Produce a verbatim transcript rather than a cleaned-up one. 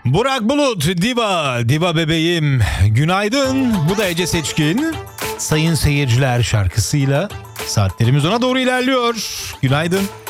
Burak Bulut, Diva, Diva bebeğim. Günaydın. Bu da Ece Seçkin. Sayın seyirciler şarkısıyla saatlerimiz ona doğru ilerliyor. Günaydın.